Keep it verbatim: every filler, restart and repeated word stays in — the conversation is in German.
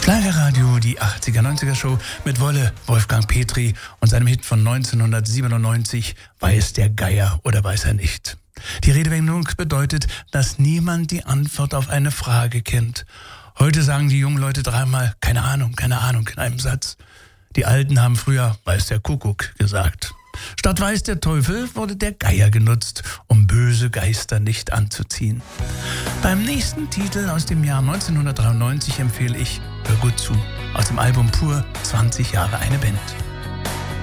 Schlagerradio, die achtziger, neunziger Show mit Wolle, Wolfgang Petri und seinem Hit von neunzehnhundertsiebenundneunzig, Weiß der Geier oder weiß er nicht. Die Redewendung bedeutet, dass niemand die Antwort auf eine Frage kennt. Heute sagen die jungen Leute dreimal, keine Ahnung, keine Ahnung in einem Satz. Die Alten haben früher, weiß der Kuckuck gesagt. Statt weiß der Teufel wurde der Geier genutzt, um böse Geister nicht anzuziehen. Beim nächsten Titel aus dem Jahr neunzehnhundertdreiundneunzig empfehle ich Hör gut zu, aus dem Album Pur, zwanzig Jahre eine Band.